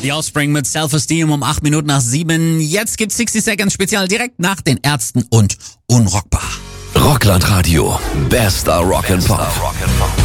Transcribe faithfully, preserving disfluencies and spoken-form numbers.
The Offspring mit Self-Esteem um acht Minuten nach sieben. Jetzt gibt's sixty Seconds Spezial direkt nach den Ärzten und Unrockbar. Rockland Radio. Bester Rock and Pop.